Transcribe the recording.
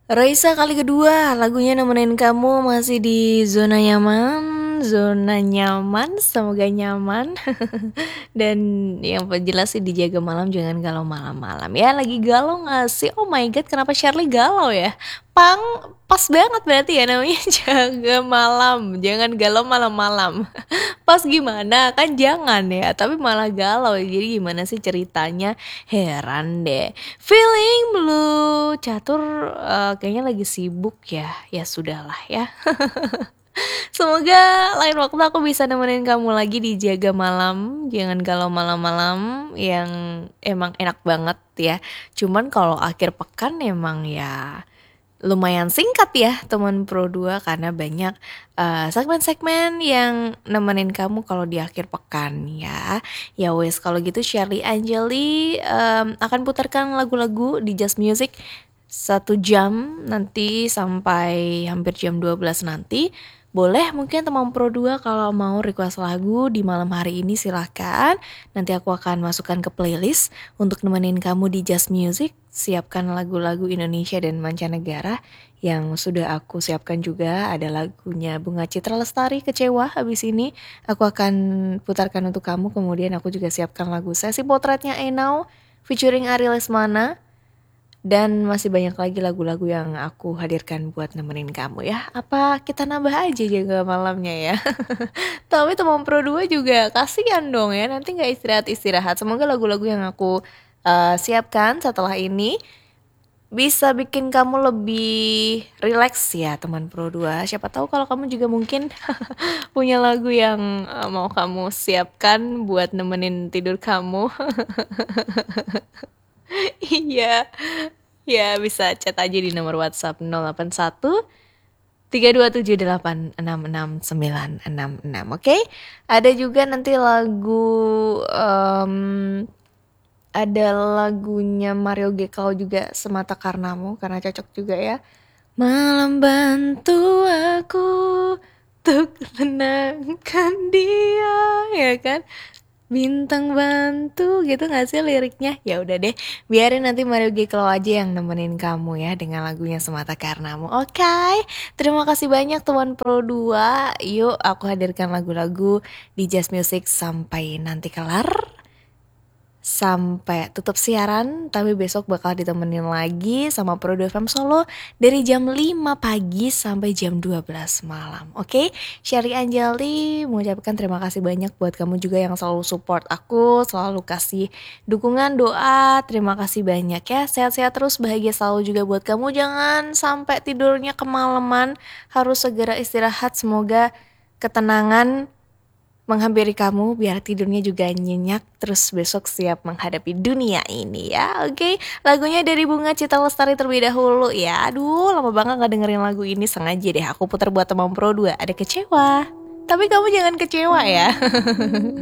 Raisa kali kedua, lagunya nemenin kamu masih di zona nyaman, zona nyaman, semoga nyaman. Dan yang jelas sih dijaga malam, jangan galau malam-malam ya. Lagi galau gak sih? Oh my god, kenapa Shirley galau ya? Pas banget berarti ya namanya jaga malam, jangan galau malam-malam. Pas gimana? Kan jangan ya, tapi malah galau. Jadi gimana sih ceritanya? Heran deh. Feeling blue, Catur kayaknya lagi sibuk ya. Ya sudahlah ya. Semoga lain waktu aku bisa nemenin kamu lagi di Jaga Malam. Jangan galau malam-malam yang emang enak banget ya. Cuman kalau akhir pekan emang ya lumayan singkat ya teman Pro 2 karena banyak segmen-segmen yang nemenin kamu kalau di akhir pekan ya. Ya wes kalau gitu Shirley Anjali akan putarkan lagu-lagu di Just Music 1 jam nanti sampai hampir jam 12 nanti. Boleh mungkin teman Pro 2 kalau mau request lagu di malam hari ini silahkan. Nanti aku akan masukkan ke playlist untuk nemenin kamu di Just Music. Siapkan lagu-lagu Indonesia dan mancanegara yang sudah aku siapkan juga. Ada lagunya Bunga Citra Lestari Kecewa. Habis ini aku akan putarkan untuk kamu. Kemudian aku juga siapkan lagu Sesi Potretnya Enau featuring Ari Lesmana. Dan masih banyak lagi lagu-lagu yang aku hadirkan buat nemenin kamu ya. Apa kita nambah aja jaga malamnya ya. Tapi teman Pro 2 juga kasihan dong ya. Nanti gak istirahat-istirahat. Semoga lagu-lagu yang aku siapkan setelah ini bisa bikin kamu lebih relax ya teman Pro 2. Siapa tahu kalau kamu juga mungkin punya lagu yang mau kamu siapkan buat nemenin tidur kamu. Iya. Ya bisa chat aja di nomor WhatsApp 081 327866966. Oke. Ada juga nanti lagu ada lagunya Mario Gekau juga Semata Karenamu karena cocok juga ya. Malam bantu aku untuk menenangkan dia ya kan. Bintang bantu gitu gak sih liriknya? Ya udah deh, biarin nanti Mario Geklo aja yang nemenin kamu ya dengan lagunya Semata Karenamu. Oke, terima kasih banyak teman Pro 2. Yuk aku hadirkan lagu-lagu di Jazz Music sampai nanti kelar. Sampai tutup siaran, tapi besok bakal ditemenin lagi sama Pro 2 FM Solo dari jam 5 pagi sampai jam 12 malam. Oke, Sherry Anjali mengucapkan terima kasih banyak buat kamu juga yang selalu support aku, selalu kasih dukungan, doa. Terima kasih banyak ya, sehat-sehat terus, bahagia selalu juga buat kamu. Jangan sampai tidurnya kemalaman, harus segera istirahat. Semoga ketenangan menghampiri kamu biar tidurnya juga nyenyak terus besok siap menghadapi dunia ini ya. Oke, lagunya dari Bunga Citra Lestari terlebih dahulu ya. Aduh, lama banget gak dengerin lagu ini, sengaja deh aku putar buat teman Pro 2. Ada Kecewa. Tapi kamu jangan kecewa ya.